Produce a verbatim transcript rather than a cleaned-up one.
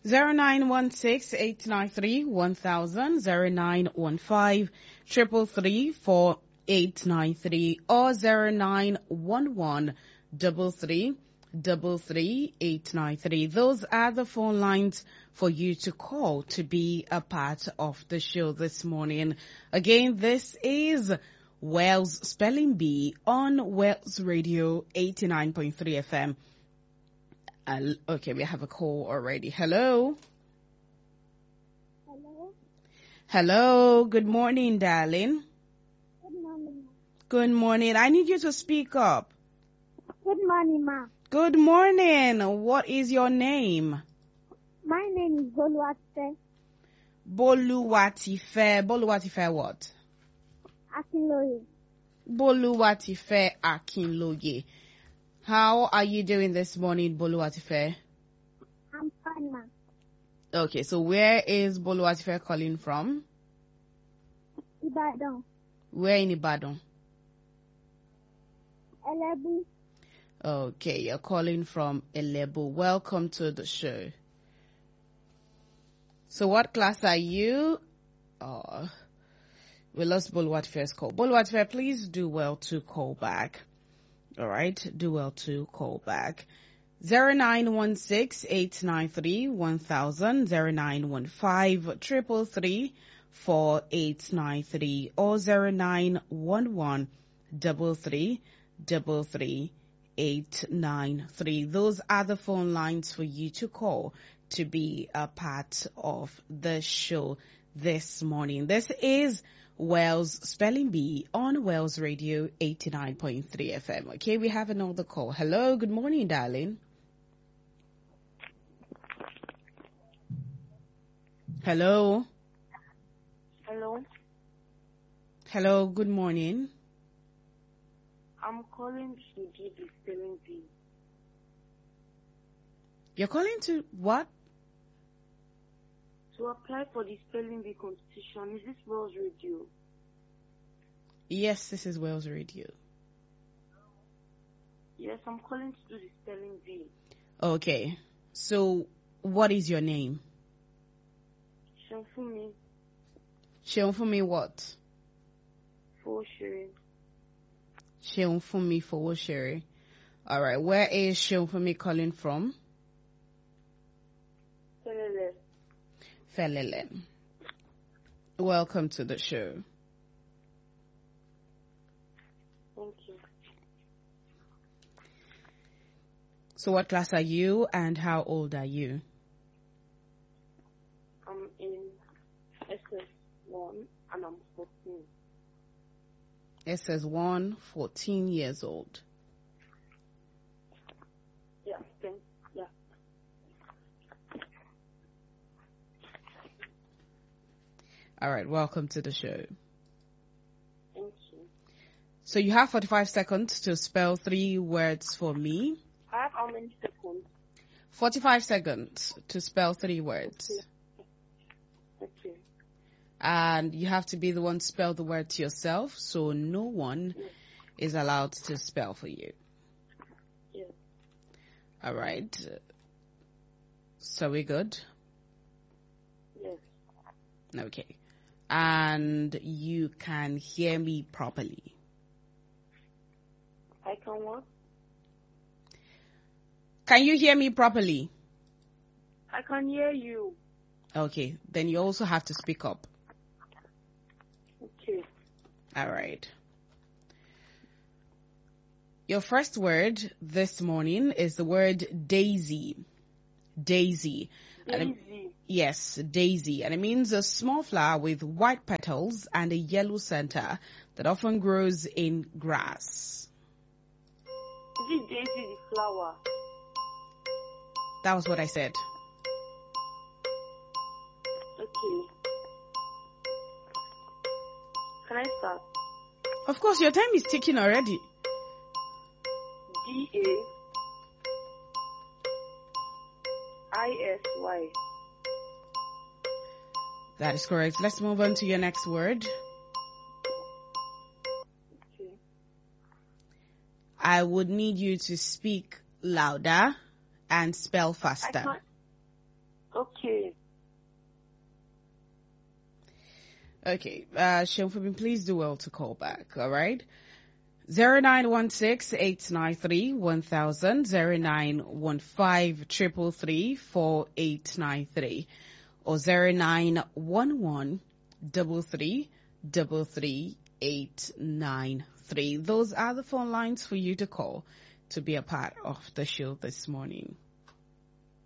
zero nine one six eight nine three one thousand, zero nine one five triple three four eight nine three or zero nine one one double three double three eight nine three. Those are the phone lines for you to call to be a part of the show this morning. Again, this is Wales Spelling Bee on Wales Radio eighty-nine point three F M. Uh, okay, we have a call already. Hello. Hello. Hello. Good morning, darling. Good morning. Good morning. I need you to speak up. Good morning, ma. Good morning. What is your name? My name is Boluwatife. Boluwatife. Boluwatife what? Akinloye. Boluwatife Akinloye. How are you doing this morning, Boluwatife? I'm fine, ma. Okay, so where is Boluwatife calling from? Ibadan. Where in Ibadan? Elebu. Okay, you're calling from Elebu. Welcome to the show. So what class are you? Oh, we lost Boluwatife's call. Boluwatife, please do well to call back. All right, do well to call back. zero nine one six eight nine three one thousand, zero nine one five triple three four eight nine three or zero nine one one double three double three eight nine three. Those are the phone lines for you to call to be a part of the show this morning. This is Wales Spelling Bee on Wales Radio eighty-nine point three F M. Okay, we have another call. Hello, good morning, darling. Hello. Hello. Hello, good morning. I'm calling to do the spelling bee. You're calling to what? To apply for the spelling bee competition. Is this Wales Radio? Yes, this is Wales Radio. Yes, I'm calling to do the spelling bee. Okay, so what is your name? Shanfumi Sheunfumi what? Foshere. Sheunfumi Fowoshere. All right, where is Sheunfumi calling from? Felele. Felele. Welcome to the show. Thank you. So what class are you and how old are you? I'm in S S one and I'm fourteen. S S one, fourteen years old. Yeah, thank yeah. All right, welcome to the show. Thank you. So you have forty-five seconds to spell three words for me. I have how many seconds? forty-five seconds to spell three words. Okay. Okay. And you have to be the one to spell the words yourself, so no one Yes. is allowed to spell for you. Yes. All right. So we good? Yes. Okay. And you can hear me properly. I can what? Can you hear me properly? I can hear you. Okay. Then you also have to speak up. Okay. All right. Your first word this morning is the word daisy. Daisy. And it- Daisy. yes, daisy. And it means a small flower with white petals and a yellow center that often grows in grass. Is it Daisy the flower? That was what I said. Okay. Can I start? Of course, your time is ticking already. D A I S Y. That is correct. Let's move on to your next word. Okay. I would need you to speak louder and spell I faster. can't. Okay. Okay, uh, Shemfubin, please do well to call back, all right? zero nine one six, eight nine three, one thousand, zero nine one five, three three three, four eight nine three, or zero nine one one, three three, three three, eight nine three. Those are the phone lines for you to call to be a part of the show this morning.